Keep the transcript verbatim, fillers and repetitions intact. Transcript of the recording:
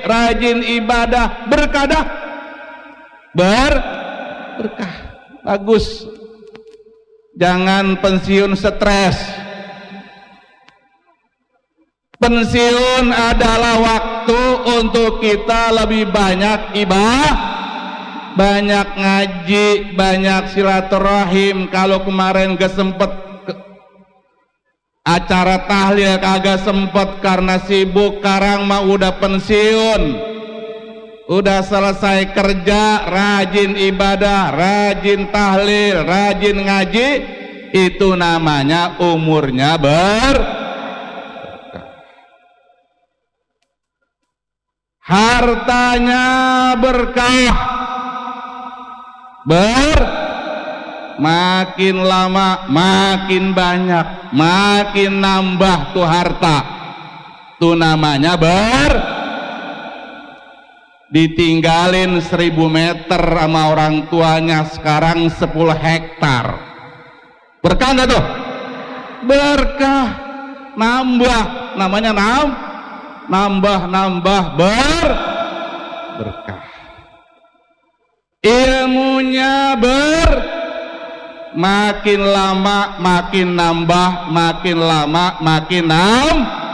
rajin ibadah, berkah dah. Ber berkah. Bagus. Jangan pensiun stres. Pensiun adalah waktu untuk kita lebih banyak ibadah, banyak ngaji, banyak silaturahim. Kalau kemarin gak sempet acara tahlil, kagak sempet karena sibuk, sekarang mah udah pensiun, udah selesai kerja, rajin ibadah, rajin tahlil, rajin ngaji, itu namanya umurnya ber hartanya berkah, ber makin lama makin banyak, makin nambah tuh harta, tuh namanya ber ditinggalin seribu meter sama orang tuanya, sekarang sepuluh hektar, berkah nggak tuh? Berkah, nambah, namanya nambah, nambah-nambah ber berkah. Ilmunya ber makin lama makin nambah, makin lama makin nambah.